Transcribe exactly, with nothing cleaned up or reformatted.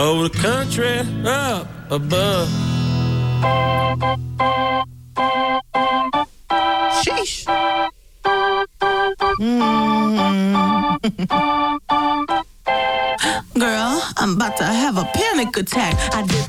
Over the country, up above. Sheesh. Mm. Girl, I'm about to have a panic attack. I did